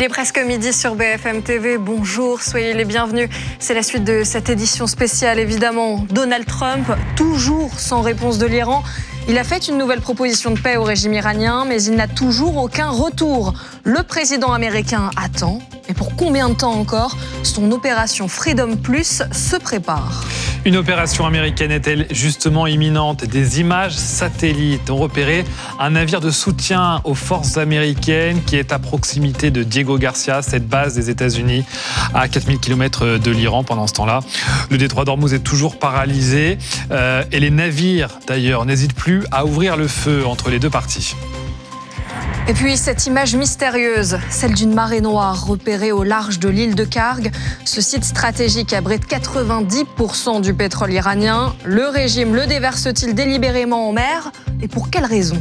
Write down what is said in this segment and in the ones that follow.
Il est presque midi sur BFM TV. Bonjour, soyez les bienvenus. C'est la suite de cette édition spéciale, évidemment. Donald Trump, toujours sans réponse de l'Iran. Il a fait une nouvelle proposition de paix au régime iranien, mais il n'a toujours aucun retour. Le président américain attend. Et pour combien de temps encore? Son opération Freedom Plus se prépare. Une opération américaine est-elle justement imminente? Des images satellites ont repéré un navire de soutien aux forces américaines qui est à proximité de Diego Garcia, cette base des États-Unis à 4000 km de l'Iran. Pendant ce temps-là, le détroit d'Ormuz est toujours paralysé et les navires d'ailleurs n'hésitent plus à ouvrir le feu entre les deux parties. Et puis cette image mystérieuse, celle d'une marée noire repérée au large de l'île de Karg. Ce site stratégique abrite 90% du pétrole iranien. Le régime le déverse-t-il délibérément en mer? Et pour quelles raisons?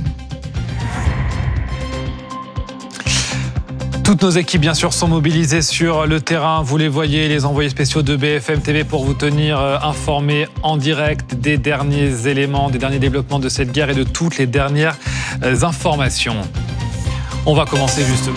Toutes nos équipes, bien sûr, sont mobilisées sur le terrain. Vous les voyez, les envoyés spéciaux de BFM TV pour vous tenir informés en direct des derniers éléments, des derniers développements de cette guerre et de toutes les dernières informations. On va commencer justement.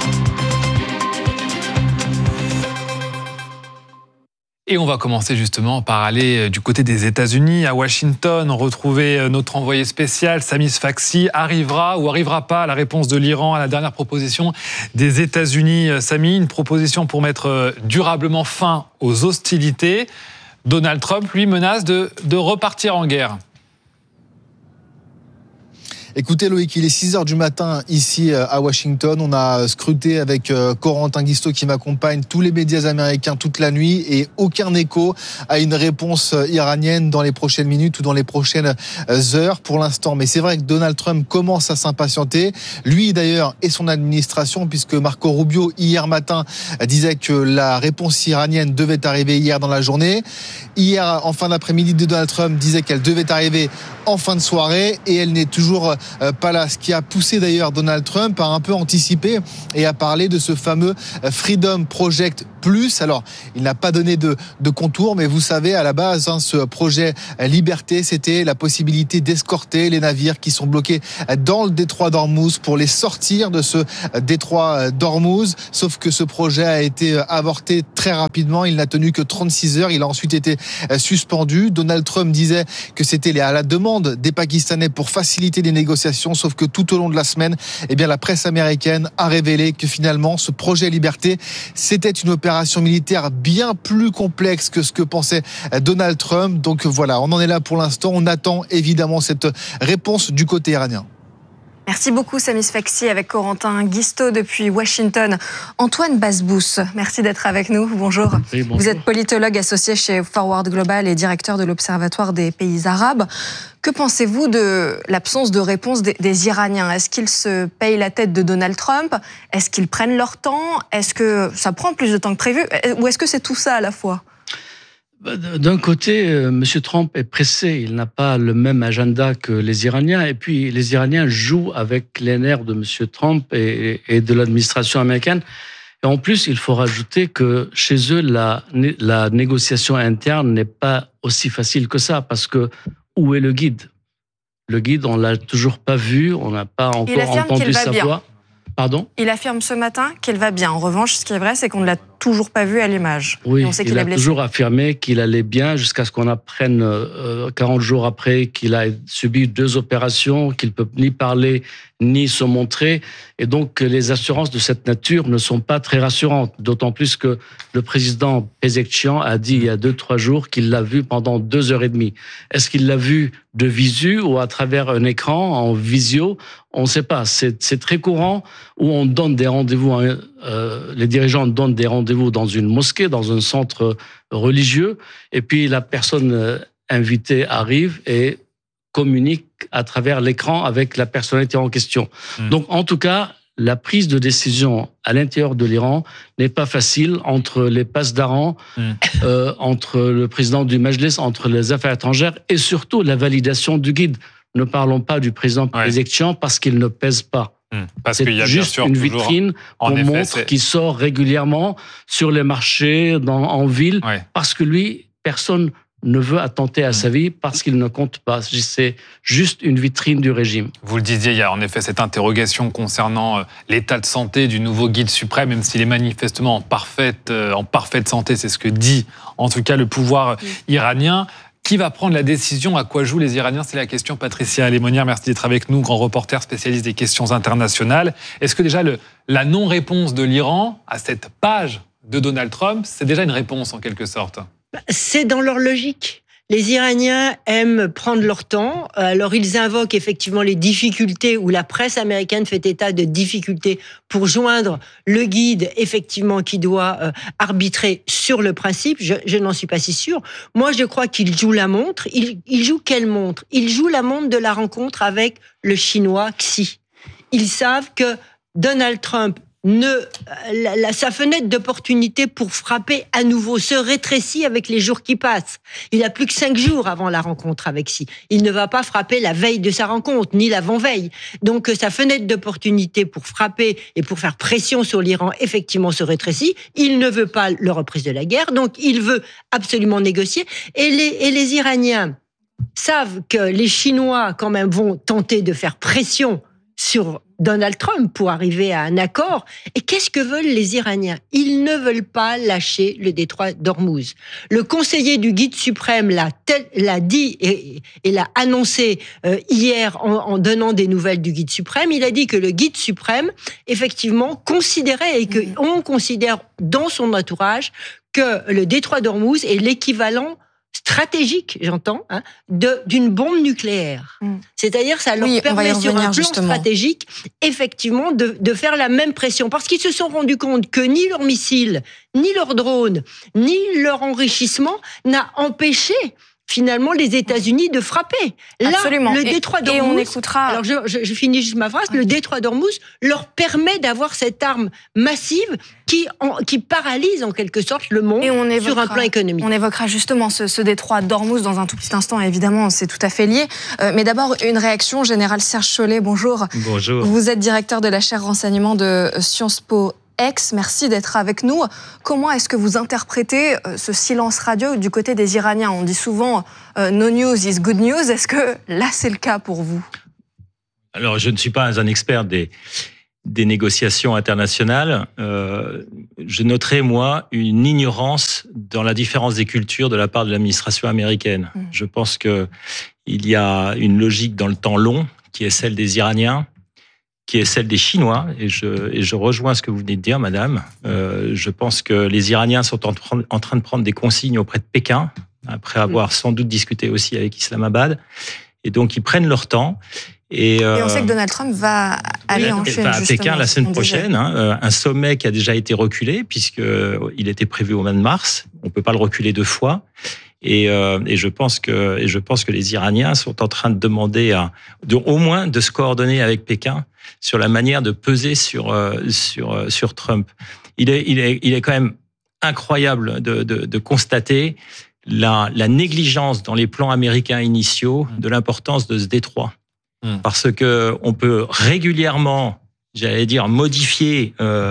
Et on va commencer justement par aller du côté des États-Unis, à Washington, retrouver notre envoyé spécial, Sami Sfaxi. Arrivera ou arrivera pas la réponse de l'Iran à la dernière proposition des États-Unis? Sami, une proposition pour mettre durablement fin aux hostilités. Donald Trump, lui, menace de repartir en guerre. Écoutez Loïc, il est 6h du matin ici à Washington. On a scruté avec Corentin Guisto qui m'accompagne tous les médias américains toute la nuit et aucun écho à une réponse iranienne dans les prochaines minutes ou dans les prochaines heures pour l'instant. Mais c'est vrai que Donald Trump commence à s'impatienter. Lui d'ailleurs et son administration, puisque Marco Rubio hier matin disait que la réponse iranienne devait arriver hier dans la journée. Hier en fin d'après-midi, Donald Trump disait qu'elle devait arriver en fin de soirée et elle n'est toujours pas là. Ce qui a poussé d'ailleurs Donald Trump à un peu anticiper et à parler de ce fameux Freedom Project Plus. Alors, il n'a pas donné de contours, mais vous savez, à la base, ce projet Liberté, c'était la possibilité d'escorter les navires qui sont bloqués dans le détroit d'Ormuz pour les sortir de ce détroit d'Ormuz. Sauf que ce projet a été avorté très rapidement. Il n'a tenu que 36 heures. Il a ensuite été suspendu. Donald Trump disait que c'était à la demande des Pakistanais pour faciliter les négociations, sauf que tout au long de la semaine, la presse américaine a révélé que finalement, ce projet Liberté, c'était une opération militaire bien plus complexe que ce que pensait Donald Trump. Donc voilà, on en est là pour l'instant. On attend évidemment cette réponse du côté iranien. Merci beaucoup Sami Sfaxi avec Corentin Guisto depuis Washington. Antoine Basbous, merci d'être avec nous. Bonjour. Oui, bonjour. Vous êtes politologue associé chez Forward Global et directeur de l'Observatoire des pays arabes. Que pensez-vous de l'absence de réponse des Iraniens? Est-ce qu'ils se payent la tête de Donald Trump? Est-ce qu'ils prennent leur temps? Est-ce que ça prend plus de temps que prévu? Ou est-ce que c'est tout ça à la fois? D'un côté, M. Trump est pressé, il n'a pas le même agenda que les Iraniens, et puis les Iraniens jouent avec les nerfs de M. Trump et de l'administration américaine. Et en plus, il faut rajouter que chez eux, la négociation interne n'est pas aussi facile que ça, parce que où est le guide? Le guide, on l'a toujours pas vu, on n'a pas encore entendu sa voix. Pardon ? Il affirme ce matin qu'il va bien. En revanche, ce qui est vrai, c'est qu'on ne l'a toujours pas vu à l'image. Oui, on sait qu'il il a toujours affirmé qu'il allait bien jusqu'à ce qu'on apprenne 40 jours après qu'il a subi 2 opérations, qu'il ne peut ni parler ni se montrer. Et donc, les assurances de cette nature ne sont pas très rassurantes. D'autant plus que le président Pezeshkian a dit il y a 2-3 jours qu'il l'a vu pendant 2h30. Est-ce qu'il l'a vu de visu ou à travers un écran, en visio? On ne sait pas. C'est très courant où on donne des rendez-vous, les dirigeants donnent des rendez-vous dans une mosquée, dans un centre religieux, et puis la personne invitée arrive et communique à travers l'écran avec la personnalité en question. Donc, en tout cas, la prise de décision à l'intérieur de l'Iran n'est pas facile entre les passedarans, entre le président du Majlis, entre les affaires étrangères et surtout la validation du guide. Ne parlons pas du président Pezeshkian parce qu'il ne pèse pas. Parce c'est qu'il y a juste bien sûr une vitrine qu'on montre qui sort régulièrement sur les marchés, en ville, parce que lui, personne ne veut attenter à sa vie parce qu'il ne compte pas. C'est juste une vitrine du régime. Vous le disiez, il y a en effet cette interrogation concernant l'état de santé du nouveau guide suprême, même s'il est manifestement en parfaite santé, c'est ce que dit en tout cas le pouvoir iranien. Qui va prendre la décision? À quoi jouent les Iraniens? C'est la question. Patricia Alémonière, merci d'être avec nous, grand reporter spécialiste des questions internationales. Est-ce que déjà la non-réponse de l'Iran à cette page de Donald Trump, c'est déjà une réponse en quelque sorte? C'est dans leur logique. Les Iraniens aiment prendre leur temps. Alors, ils invoquent effectivement les difficultés, où la presse américaine fait état de difficultés pour joindre le guide, effectivement, qui doit arbitrer sur le principe. Je n'en suis pas si sûre. Moi, je crois qu'ils jouent la montre. Ils jouent quelle montre? Ils jouent la montre de la rencontre avec le Chinois Xi. Ils savent que Donald Trump sa fenêtre d'opportunité pour frapper à nouveau se rétrécit avec les jours qui passent. Il a plus que 5 jours avant la rencontre avec Xi. Il ne va pas frapper la veille de sa rencontre, ni l'avant-veille. Donc sa fenêtre d'opportunité pour frapper et pour faire pression sur l'Iran, effectivement, se rétrécit. Il ne veut pas la reprise de la guerre, donc il veut absolument négocier. Et les Iraniens savent que les Chinois, quand même, vont tenter de faire pression sur Donald Trump pour arriver à un accord. Et qu'est-ce que veulent les Iraniens? Ils ne veulent pas lâcher le détroit d'Ormuz. Le conseiller du guide suprême l'a dit et l'a annoncé hier en donnant des nouvelles du guide suprême. Il a dit que le guide suprême, effectivement, considérait et qu'on considère dans son entourage que le détroit d'Ormuz est l'équivalent stratégique, j'entends, d'une bombe nucléaire. C'est-à-dire, ça leur permet sur un plan stratégique, effectivement, de faire la même pression. Parce qu'ils se sont rendus compte que ni leurs missiles, ni leurs drones, ni leur enrichissement n'a empêché finalement les États-Unis de frapper. Là, absolument. Le détroit d'Ormuz, et on écoutera... Alors je finis juste ma phrase, le détroit d'Ormuz leur permet d'avoir cette arme massive qui paralyse en quelque sorte le monde sur un plan économique. On évoquera justement ce détroit d'Ormuz dans un tout petit instant, évidemment, c'est tout à fait lié. Mais d'abord, une réaction, Général Serge Chollet, bonjour. Bonjour. Vous êtes directeur de la chaire renseignement de Sciences Po merci d'être avec nous. Comment est-ce que vous interprétez ce silence radio du côté des Iraniens? On dit souvent « no news is good news ». Est-ce que là, c'est le cas pour vous? Alors, je ne suis pas un expert des négociations internationales. Je noterai, moi, une ignorance dans la différence des cultures de la part de l'administration américaine. Je pense qu'il y a une logique dans le temps long qui est celle des Iraniens, qui est celle des Chinois, et je rejoins ce que vous venez de dire, madame. Je pense que les Iraniens sont en train de prendre des consignes auprès de Pékin, après avoir sans doute discuté aussi avec Islamabad, et donc ils prennent leur temps. Et on sait que Donald Trump va aller en Chine, à Pékin la semaine prochaine, un sommet qui a déjà été reculé, puisqu'il était prévu au mois de mars. On ne peut pas le reculer 2 fois. Et je pense que les Iraniens sont en train de demander au moins de se coordonner avec Pékin sur la manière de peser sur Trump. Il est quand même incroyable de constater la négligence dans les plans américains initiaux de l'importance de ce détroit. Parce que on peut régulièrement, j'allais dire, modifier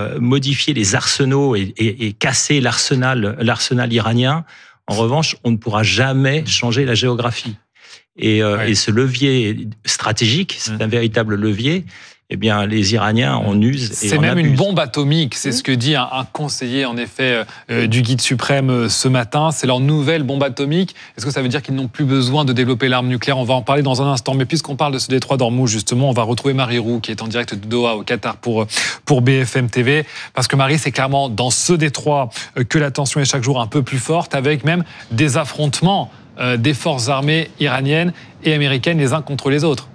les arsenaux et casser l'arsenal iranien. En revanche, on ne pourra jamais changer la géographie. Et ce levier stratégique, c'est un véritable levier. Eh bien, les Iraniens en usent et c'est en même abusent. Une bombe atomique, c'est ce que dit un conseiller, en effet, du guide suprême ce matin. C'est leur nouvelle bombe atomique. Est-ce que ça veut dire qu'ils n'ont plus besoin de développer l'arme nucléaire? On va en parler dans un instant. Mais puisqu'on parle de ce détroit d'Ormuz, justement, on va retrouver Marie Roux, qui est en direct de Doha, au Qatar, pour BFM TV. Parce que Marie, c'est clairement dans ce détroit que la tension est chaque jour un peu plus forte, avec même des affrontements des forces armées iraniennes et américaines les uns contre les autres.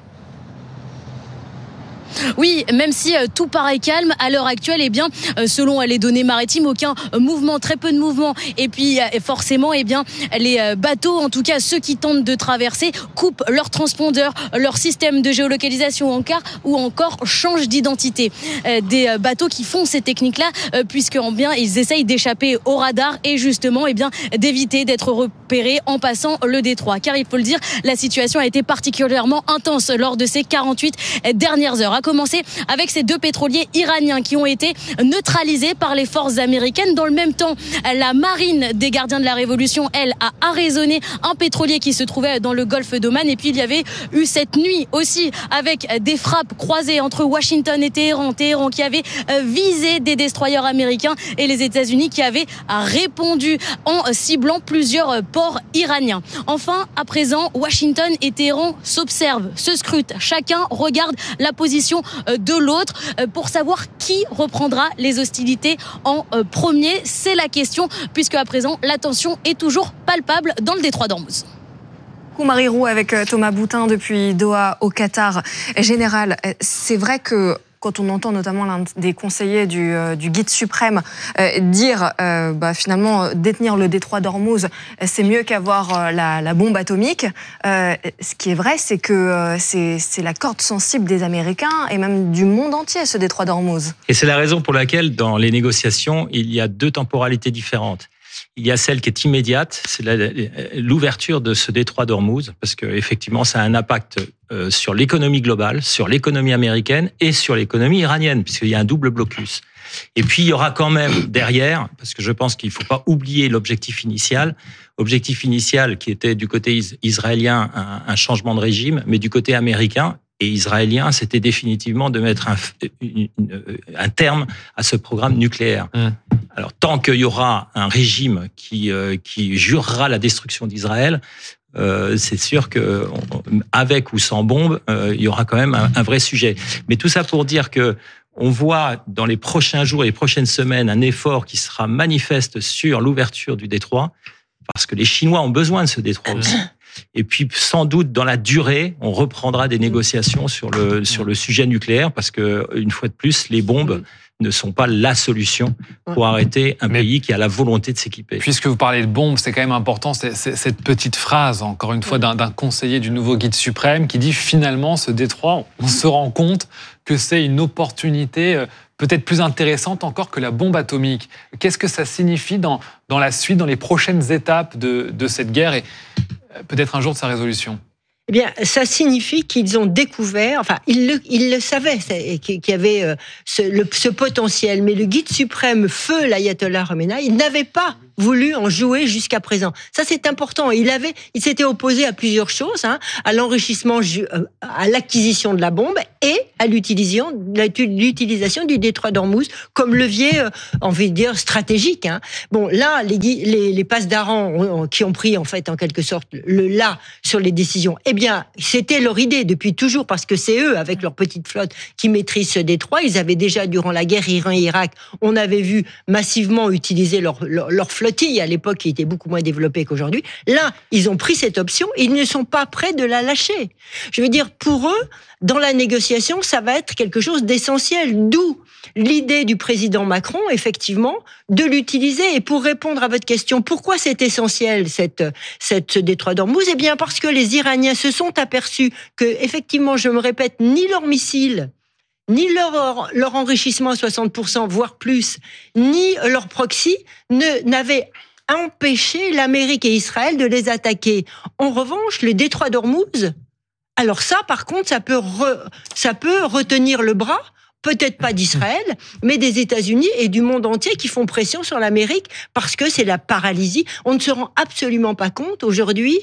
Oui, même si tout paraît calme à l'heure actuelle, eh bien, selon les données maritimes, aucun mouvement, très peu de mouvement. Et puis, forcément, eh bien, les bateaux, en tout cas ceux qui tentent de traverser, coupent leur transpondeur, leur système de géolocalisation ou encore changent d'identité. Des bateaux qui font ces techniques-là, puisque bien, ils essayent d'échapper au radar et justement, eh bien, d'éviter d'être repérés en passant le détroit. Car il faut le dire, la situation a été particulièrement intense lors de ces 48 dernières heures. à commencer avec ces 2 pétroliers iraniens qui ont été neutralisés par les forces américaines. Dans le même temps, la marine des gardiens de la révolution, elle, a arraisonné un pétrolier qui se trouvait dans le golfe d'Oman. Et puis il y avait eu cette nuit aussi avec des frappes croisées entre Washington et Téhéran qui avait visé des destroyers américains et les États-Unis qui avaient répondu en ciblant plusieurs ports iraniens. Enfin, à présent, Washington et Téhéran s'observent, se scrutent. Chacun regarde la position de l'autre pour savoir qui reprendra les hostilités en premier. C'est la question, puisque à présent, la tension est toujours palpable dans le détroit d'Ormuz. Marie Roux avec Thomas Boutin depuis Doha au Qatar. Général, c'est vrai que quand on entend notamment l'un des conseillers du guide suprême dire finalement détenir le détroit d'Ormuz, c'est mieux qu'avoir la bombe atomique. Ce qui est vrai, c'est que c'est la corde sensible des Américains et même du monde entier, ce détroit d'Ormuz. Et c'est la raison pour laquelle, dans les négociations, il y a 2 temporalités différentes. Il y a celle qui est immédiate, c'est l'ouverture de ce détroit d'Ormuz, parce qu'effectivement, ça a un impact sur l'économie globale, sur l'économie américaine et sur l'économie iranienne, puisqu'il y a un double blocus. Et puis, il y aura quand même derrière, parce que je pense qu'il ne faut pas oublier l'objectif initial qui était du côté israélien un changement de régime, mais du côté américain et israélien, c'était définitivement de mettre un terme à ce programme nucléaire. Alors, tant qu'il y aura un régime qui jurera la destruction d'Israël, c'est sûr que avec ou sans bombe, il y aura quand même un vrai sujet. Mais tout ça pour dire que on voit dans les prochains jours et les prochaines semaines un effort qui sera manifeste sur l'ouverture du détroit, parce que les Chinois ont besoin de ce détroit aussi. Et puis, sans doute, dans la durée, on reprendra des négociations sur le sujet nucléaire, parce que, une fois de plus, les bombes ne sont pas la solution pour arrêter un pays qui a la volonté de s'équiper. Puisque vous parlez de bombes, c'est quand même important, c'est cette petite phrase, encore une fois, d'un conseiller du nouveau guide suprême qui dit finalement, ce détroit, on se rend compte que c'est une opportunité peut-être plus intéressante encore que la bombe atomique. Qu'est-ce que ça signifie dans la suite, dans les prochaines étapes de cette guerre et peut-être un jour de sa résolution? Eh bien, ça signifie qu'ils ont découvert, enfin, ils le savaient, qu'il y avait ce potentiel, mais le guide suprême, feu l'ayatollah Khamenei, il n'avait pas voulu en jouer jusqu'à présent. Ça, c'est important. Il s'était opposé à plusieurs choses, à l'enrichissement, à l'acquisition de la bombe et à l'utilisation du détroit d'Ormuz comme levier, on va dire, stratégique. Bon, là, les passes d'Aran qui ont pris, en fait, en quelque sorte, le là sur les décisions, eh bien, c'était leur idée depuis toujours, parce que c'est eux, avec leur petite flotte, qui maîtrisent ce détroit. Ils avaient déjà, durant la guerre Iran-Irak, on avait vu massivement utiliser leur flottille à l'époque, qui était beaucoup moins développée qu'aujourd'hui. Là, ils ont pris cette option et ils ne sont pas prêts de la lâcher. Je veux dire, pour eux, dans la négociation, ça va être quelque chose d'essentiel. D'où l'idée du président Macron, effectivement, de l'utiliser. Et pour répondre à votre question, pourquoi c'est essentiel, ce détroit d'Ormuz? Eh bien, parce que les Iraniens se sont aperçus que, effectivement, je me répète, ni leurs missiles, ni leur enrichissement à 60%, voire plus, ni leur proxy n'avaient empêché l'Amérique et Israël de les attaquer. En revanche, le détroit d'Ormuz, alors ça, par contre, ça peut retenir le bras, peut-être pas d'Israël, mais des États-Unis et du monde entier qui font pression sur l'Amérique, parce que c'est la paralysie. On ne se rend absolument pas compte aujourd'hui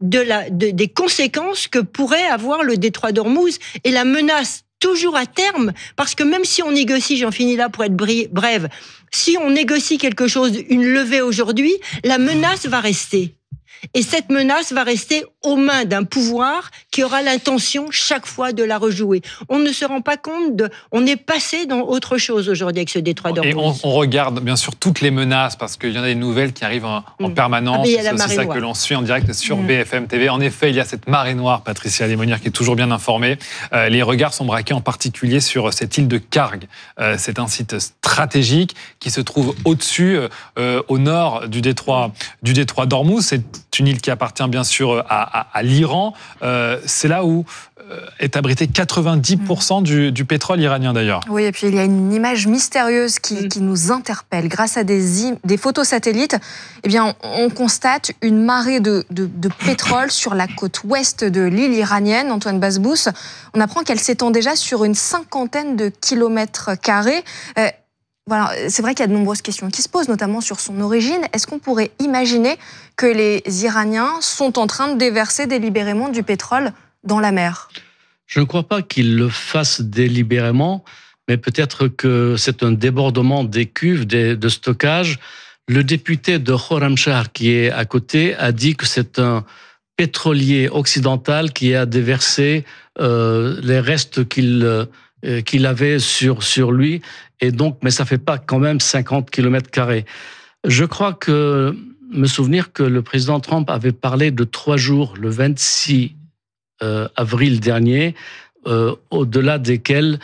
des conséquences que pourrait avoir le détroit d'Ormuz et la menace toujours à terme, parce que même si on négocie, j'en finis là pour être brève, si on négocie quelque chose, une levée aujourd'hui, la menace va rester. Et cette menace va rester aux mains d'un pouvoir qui aura l'intention chaque fois de la rejouer. On ne se rend pas compte on est passé dans autre chose aujourd'hui avec ce détroit d'Ormuz. Et on regarde bien sûr toutes les menaces, parce qu'il y en a des nouvelles qui arrivent en permanence. C'est ça que l'on suit en direct sur BFM TV. En effet, il y a cette marée noire, Patricia Lémonière, qui est toujours bien informée. Les regards sont braqués en particulier sur cette île de Karg. C'est un site stratégique qui se trouve au-dessus, au nord du détroit d'Ormuz. C'est une île qui appartient bien sûr à l'Iran. C'est là où est abrité 90% du pétrole iranien d'ailleurs. Oui, et puis il y a une image mystérieuse qui nous interpelle. Grâce à des photos satellites, eh bien, on constate une marée de pétrole sur la côte ouest de l'île iranienne, Antoine Bazbous. On apprend qu'elle s'étend déjà sur une 50aine de kilomètres carrés. Voilà, c'est vrai qu'il y a de nombreuses questions qui se posent, notamment sur son origine. Est-ce qu'on pourrait imaginer que les Iraniens sont en train de déverser délibérément du pétrole dans la mer ? Je ne crois pas qu'ils le fassent délibérément, mais peut-être que c'est un débordement des cuves de stockage. Le député de Khorramshahr, qui est à côté, a dit que c'est un pétrolier occidental qui a déversé les restes qu'il avait sur lui. Et donc, mais ça fait pas quand même 50 km². Je crois me souvenir que le président Trump avait parlé de 3 jours, le 26 avril dernier, au-delà desquels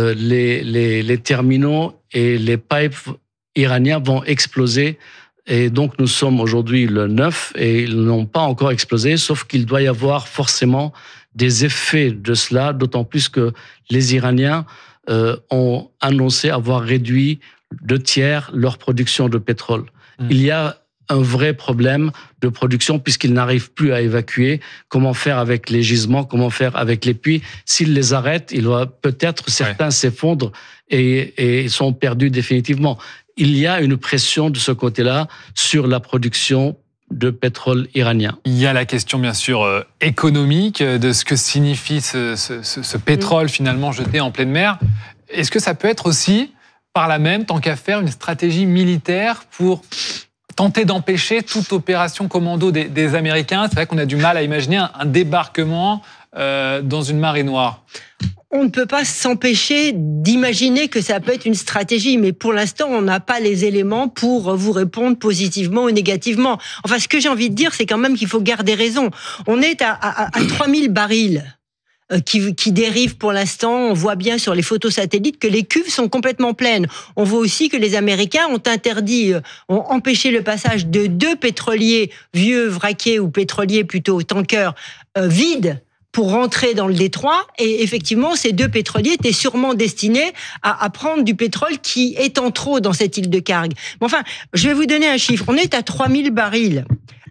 les terminaux et les pipes iraniens vont exploser. Et donc, nous sommes aujourd'hui le 9 et ils n'ont pas encore explosé, sauf qu'il doit y avoir forcément des effets de cela, d'autant plus que les Iraniens ont annoncé avoir réduit de tiers leur production de pétrole. Il y a un vrai problème de production puisqu'ils n'arrivent plus à évacuer. Comment faire avec les gisements? Comment faire avec les puits? S'ils les arrêtent, il va peut-être certains s'effondrent et sont perdus définitivement. Il y a une pression de ce côté-là sur la production de pétrole iranien. Il y a la question bien sûr économique de ce que signifie ce pétrole finalement jeté en pleine mer. Est-ce que ça peut être aussi, par là même, tant qu'à faire, une stratégie militaire pour tenter d'empêcher toute opération commando des Américains? C'est vrai qu'on a du mal à imaginer un débarquement dans une marée noire. On ne peut pas s'empêcher d'imaginer que ça peut être une stratégie, mais pour l'instant, on n'a pas les éléments pour vous répondre positivement ou négativement. Enfin, ce que j'ai envie de dire, c'est quand même qu'il faut garder raison. On est à 3000 barils qui dérivent pour l'instant. On voit bien sur les photos satellites que les cuves sont complètement pleines. On voit aussi que les Américains ont empêché le passage de 2 pétroliers vieux vraquiers ou pétroliers plutôt tankers vides pour rentrer dans le détroit. Et effectivement, ces 2 pétroliers étaient sûrement destinés à prendre du pétrole qui est en trop dans cette île de Kharg. Mais enfin, je vais vous donner un chiffre. On est à 3000 barils,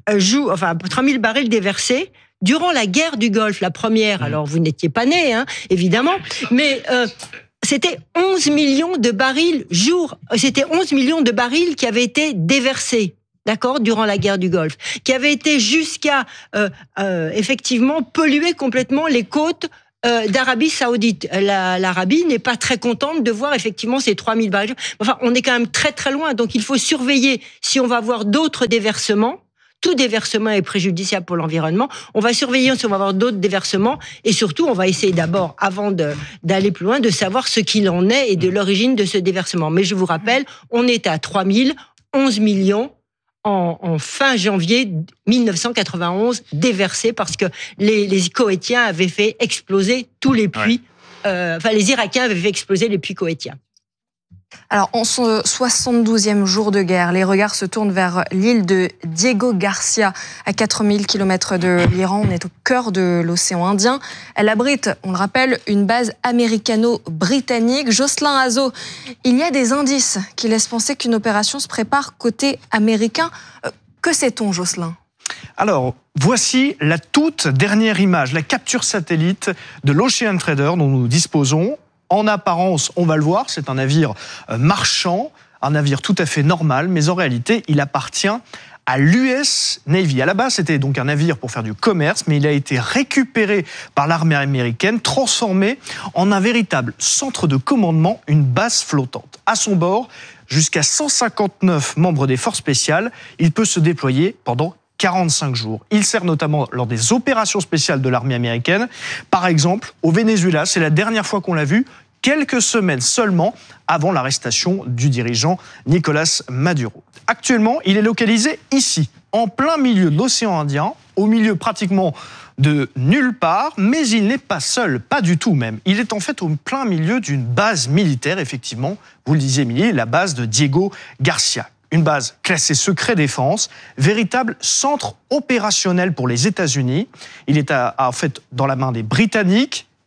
3000 barils déversés durant la guerre du Golfe, la première. Alors, vous n'étiez pas nés, évidemment, mais c'était 11 millions de barils jour. C'était 11 millions de barils qui avaient été déversés. D'accord, durant la guerre du Golfe, qui avait été jusqu'à effectivement polluer complètement les côtes d'Arabie Saoudite. L'Arabie n'est pas très contente de voir effectivement ces 3000 barils. Enfin, on est quand même très très loin, donc il faut surveiller si on va avoir d'autres déversements. Tout déversement est préjudiciable pour l'environnement. On va surveiller si on va avoir d'autres déversements et surtout, on va essayer d'abord, avant d'aller plus loin, de savoir ce qu'il en est et de l'origine de ce déversement. Mais je vous rappelle, on est à 11 millions en fin janvier 1991 déversés parce que les Koweïtiens avaient fait exploser tous les puits. Les Irakiens avaient fait exploser les puits koweïtiens. Alors, en son 72e jour de guerre, les regards se tournent vers l'île de Diego Garcia, à 4000 km de l'Iran. On est au cœur de l'océan Indien. Elle abrite, on le rappelle, une base américano-britannique. Jocelyn Hazot, il y a des indices qui laissent penser qu'une opération se prépare côté américain. Que sait-on, Jocelyn ? Alors, voici la toute dernière image, la capture satellite de l'Ocean Trader dont nous disposons. En apparence, on va le voir, c'est un navire marchand, un navire tout à fait normal, mais en réalité, il appartient à l'US Navy. À la base, c'était donc un navire pour faire du commerce, mais il a été récupéré par l'armée américaine, transformé en un véritable centre de commandement, une base flottante. À son bord, jusqu'à 159 membres des forces spéciales, il peut se déployer pendant 45 jours. Il sert notamment lors des opérations spéciales de l'armée américaine. Par exemple, au Venezuela, c'est la dernière fois qu'on l'a vu, quelques semaines seulement avant l'arrestation du dirigeant Nicolás Maduro. Actuellement, il est localisé ici, en plein milieu de l'océan Indien, au milieu pratiquement de nulle part, mais il n'est pas seul, pas du tout même. Il est en fait au plein milieu d'une base militaire, effectivement, vous le disiez Émilie, la base de Diego Garcia. Une base classée secret défense, véritable centre opérationnel pour les États-Unis. Il est en fait dans la main des Britanniques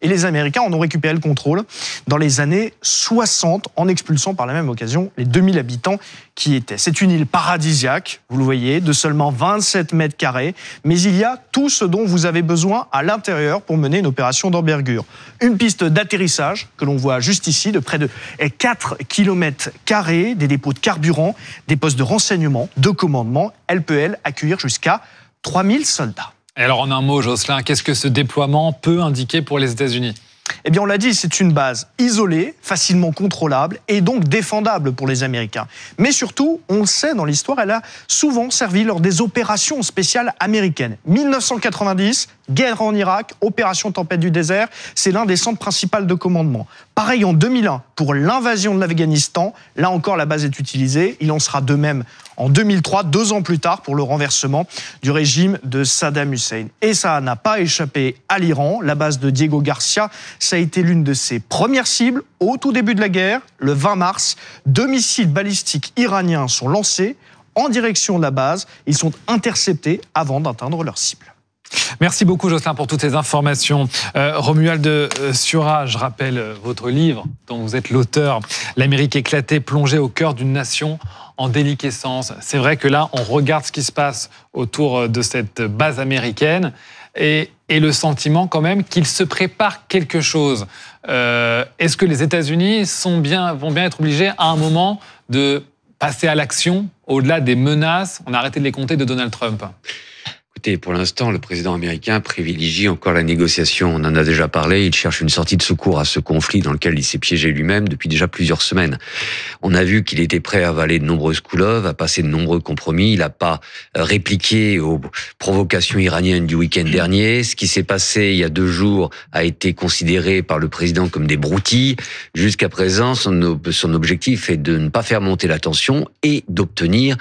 Et les Américains en ont récupéré le contrôle dans les années 60, en expulsant par la même occasion les 2000 habitants qui y étaient. C'est une île paradisiaque, vous le voyez, de seulement 27 mètres carrés, mais il y a tout ce dont vous avez besoin à l'intérieur pour mener une opération d'envergure. Une piste d'atterrissage, que l'on voit juste ici, de près de 4 km², des dépôts de carburant, des postes de renseignement, de commandement. Elle peut, accueillir jusqu'à 3000 soldats. Et alors, en un mot, Jocelyn, qu'est-ce que ce déploiement peut indiquer pour les États-Unis ? Eh bien, on l'a dit, c'est une base isolée, facilement contrôlable et donc défendable pour les Américains. Mais surtout, on le sait dans l'histoire, elle a souvent servi lors des opérations spéciales américaines. 1990, guerre en Irak, opération Tempête du désert, c'est l'un des centres principaux de commandement. Pareil en 2001, pour l'invasion de l'Afghanistan, là encore la base est utilisée. Il en sera de même en 2003, 2 ans plus tard, pour le renversement du régime de Saddam Hussein. Et ça n'a pas échappé à l'Iran. La base de Diego Garcia, ça a été l'une de ses premières cibles au tout début de la guerre. Le 20 mars, 2 missiles balistiques iraniens sont lancés en direction de la base. Ils sont interceptés avant d'atteindre leur cible. Merci beaucoup Jocelyn pour toutes ces informations. Romuald Siura, je rappelle votre livre dont vous êtes l'auteur, L'Amérique éclatée, plongée au cœur d'une nation en déliquescence. C'est vrai que là, on regarde ce qui se passe autour de cette base américaine et le sentiment quand même qu'il se prépare quelque chose. Est-ce que les États-Unis vont bien être obligés à un moment de passer à l'action au-delà des menaces, on a arrêté de les compter, de Donald Trump ? Écoutez, pour l'instant, le président américain privilégie encore la négociation. On en a déjà parlé, il cherche une sortie de secours à ce conflit dans lequel il s'est piégé lui-même depuis déjà plusieurs semaines. On a vu qu'il était prêt à avaler de nombreuses couleuvres, à passer de nombreux compromis. Il n'a pas répliqué aux provocations iraniennes du week-end dernier. Ce qui s'est passé il y a 2 jours a été considéré par le président comme des broutilles. Jusqu'à présent, son objectif est de ne pas faire monter la tension et d'obtenir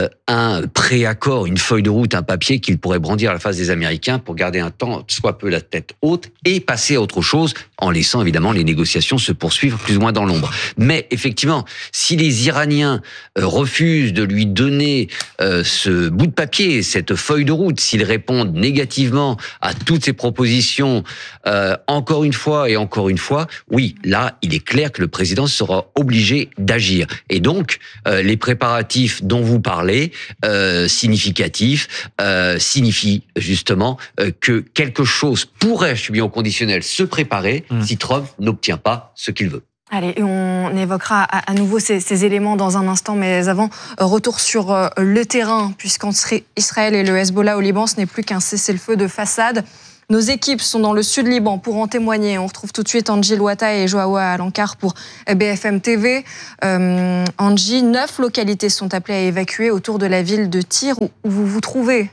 un préaccord, une feuille de route, un papier qu'il pourrait brandir à la face des Américains pour garder un temps soit peu la tête haute et passer à autre chose en laissant évidemment les négociations se poursuivre plus ou moins dans l'ombre. Mais effectivement, si les Iraniens refusent de lui donner ce bout de papier, cette feuille de route, s'ils répondent négativement à toutes ces propositions encore une fois, oui, là, il est clair que le président sera obligé d'agir. Et donc, les préparatifs dont vous parlez, significatifs, signifie justement que quelque chose pourrait, je suis bien au conditionnel, se préparer si Trump n'obtient pas ce qu'il veut. Allez, on évoquera à nouveau ces éléments dans un instant, mais avant, retour sur le terrain, puisqu'entre Israël et le Hezbollah au Liban, ce n'est plus qu'un cessez-le-feu de façade. Nos équipes sont dans le sud Liban pour en témoigner. On retrouve tout de suite Angie Louata et Joao Alencar pour BFM TV. Angie, 9 localités sont appelées à évacuer autour de la ville de Tyr où vous vous trouvez.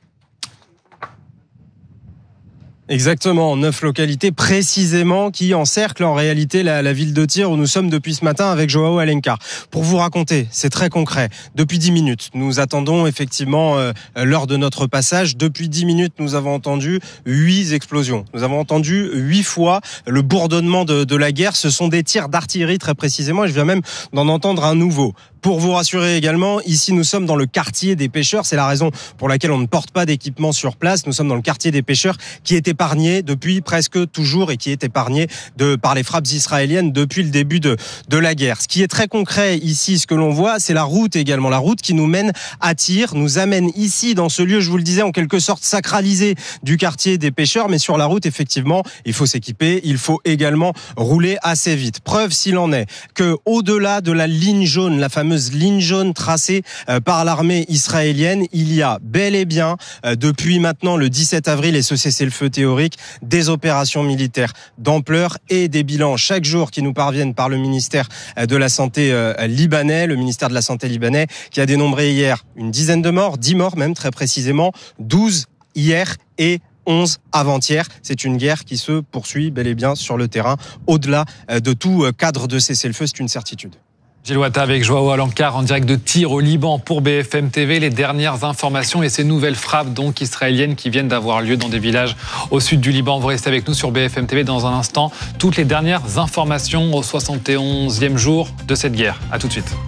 Exactement, 9 localités précisément qui encerclent en réalité la ville de Tyr où nous sommes depuis ce matin avec Joao Alencar. Pour vous raconter, c'est très concret. Depuis 10 minutes, nous attendons effectivement l'heure de notre passage. Depuis 10 minutes, nous avons entendu 8 explosions. Nous avons entendu 8 fois le bourdonnement de la guerre. Ce sont des tirs d'artillerie très précisément et je viens même d'en entendre un nouveau. Pour vous rassurer également, ici nous sommes dans le quartier des pêcheurs. C'est la raison pour laquelle on ne porte pas d'équipement sur place. Nous sommes dans le quartier des pêcheurs qui est épargné depuis presque toujours et qui est épargné par les frappes israéliennes depuis le début de la guerre. Ce qui est très concret ici, ce que l'on voit, c'est la route également. La route qui nous mène à Tyr, nous amène ici dans ce lieu, je vous le disais, en quelque sorte sacralisé du quartier des pêcheurs. Mais sur la route, effectivement, il faut s'équiper, il faut également rouler assez vite. Preuve s'il en est que au-delà de la ligne jaune, la fameuse ligne jaune tracée par l'armée israélienne, il y a bel et bien, depuis maintenant le 17 avril et ce cessez-le-feu théorique, des opérations militaires d'ampleur et des bilans chaque jour qui nous parviennent par le ministère de la Santé libanais, le ministère de la Santé libanais, qui a dénombré hier une dizaine de morts, 10 morts même très précisément, 12 hier et 11 avant-hier. C'est une guerre qui se poursuit bel et bien sur le terrain, au-delà de tout cadre de cessez-le-feu, c'est une certitude. Gilles Ouattara avec Joao Alencar en direct de Tyr au Liban pour BFM TV. Les dernières informations et ces nouvelles frappes donc israéliennes qui viennent d'avoir lieu dans des villages au sud du Liban. Vous restez avec nous sur BFM TV dans un instant. Toutes les dernières informations au 71e jour de cette guerre. À tout de suite.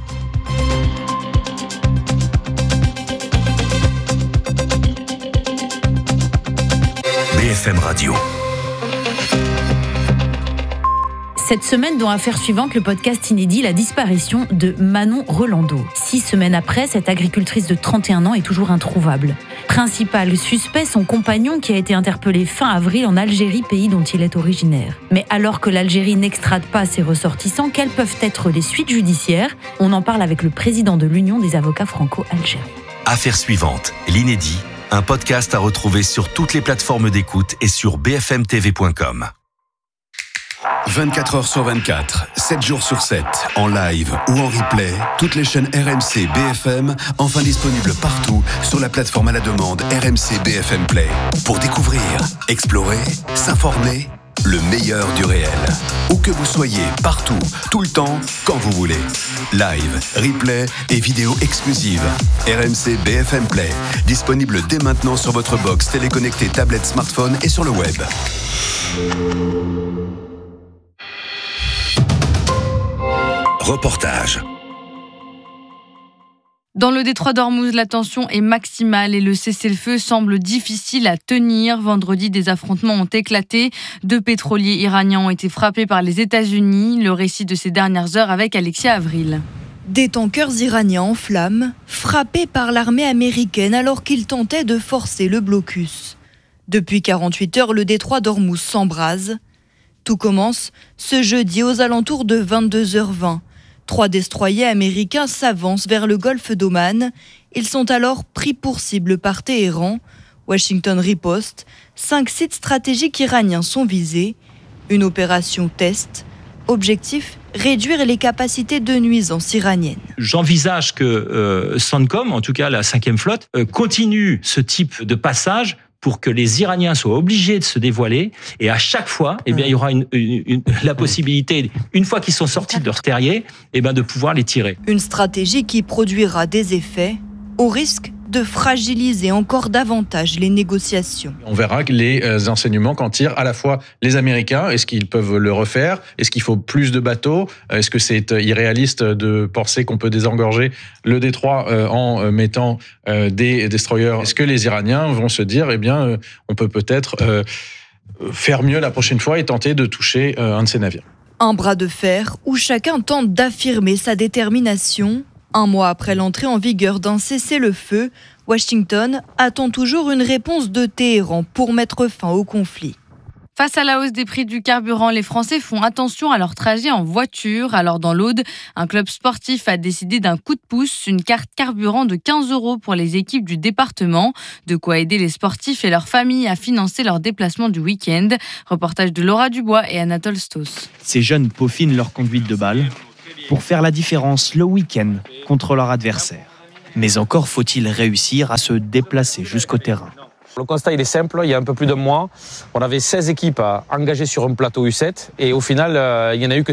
BFM Radio. Cette semaine, dans Affaires suivantes, le podcast inédit, la disparition de Manon Rolando. 6 semaines après, cette agricultrice de 31 ans est toujours introuvable. Principal suspect, son compagnon qui a été interpellé fin avril en Algérie, pays dont il est originaire. Mais alors que l'Algérie n'extrade pas ses ressortissants, quelles peuvent être les suites judiciaires ? On en parle avec le président de l'Union des avocats franco-algériens. Affaires suivantes, l'inédit, un podcast à retrouver sur toutes les plateformes d'écoute et sur bfmtv.com. 24 heures sur 24, 7 jours sur 7, en live ou en replay, toutes les chaînes RMC BFM, enfin disponibles partout sur la plateforme à la demande RMC BFM Play. Pour découvrir, explorer, s'informer, le meilleur du réel. Où que vous soyez, partout, tout le temps, quand vous voulez. Live, replay et vidéos exclusives. RMC BFM Play, disponible dès maintenant sur votre box téléconnectée, tablette, smartphone et sur le web. Reportage. Dans le détroit d'Ormuz, la tension est maximale et le cessez-le-feu semble difficile à tenir. Vendredi, des affrontements ont éclaté. 2 pétroliers iraniens ont été frappés par les États-Unis. Le récit de ces dernières heures avec Alexia Avril. Des tankers iraniens en flammes, frappés par l'armée américaine alors qu'ils tentaient de forcer le blocus. Depuis 48 heures, le détroit d'Ormuz s'embrase. Tout commence ce jeudi aux alentours de 22h20. 3 destroyers américains s'avancent vers le golfe d'Oman. Ils sont alors pris pour cible par Téhéran. Washington riposte. 5 sites stratégiques iraniens sont visés. Une opération test. Objectif, réduire les capacités de nuisance iraniennes. J'envisage que CENTCOM, en tout cas la 5e flotte, continue ce type de passage pour que les Iraniens soient obligés de se dévoiler. Et à chaque fois, il y aura la possibilité, une fois qu'ils sont sortis de leur terrier, de pouvoir les tirer. Une stratégie qui produira des effets au risque de fragiliser encore davantage les négociations. On verra les enseignements qu'en tirent à la fois les Américains. Est-ce qu'ils peuvent le refaire ? Est-ce qu'il faut plus de bateaux ? Est-ce que c'est irréaliste de penser qu'on peut désengorger le détroit en mettant des destroyers ? Est-ce que les Iraniens vont se dire, on peut peut-être faire mieux la prochaine fois et tenter de toucher un de ces navires ? Un bras de fer où chacun tente d'affirmer sa détermination. 1 mois après l'entrée en vigueur d'un cessez-le-feu, Washington attend toujours une réponse de Téhéran pour mettre fin au conflit. Face à la hausse des prix du carburant, les Français font attention à leur trajet en voiture. Alors dans l'Aude, un club sportif a décidé d'un coup de pouce, une carte carburant de 15 € pour les équipes du département. De quoi aider les sportifs et leurs familles à financer leurs déplacements du week-end. Reportage de Laura Dubois et Anatole Stos. Ces jeunes peaufinent leur conduite de balle pour faire la différence le week-end contre leur adversaire. Mais encore faut-il réussir à se déplacer jusqu'au terrain. Le constat il est simple, il y a un peu plus d'un mois, on avait 16 équipes engagées sur un plateau U7 et au final, il n'y en a eu que